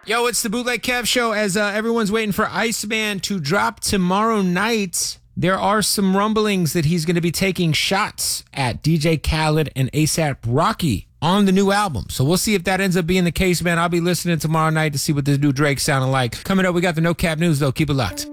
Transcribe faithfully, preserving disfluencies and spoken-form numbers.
Yo, it's the Bootleg Kev Show. As uh, everyone's waiting for Iceman to drop tomorrow night, there are some rumblings that he's going to be taking shots at D J Khaled and ASAP Rocky on the new album. So we'll see if that ends up being the case, man. I'll be listening tomorrow night to see what this new Drake sounding like. Coming up, we got the No Cap News, though. Keep it locked.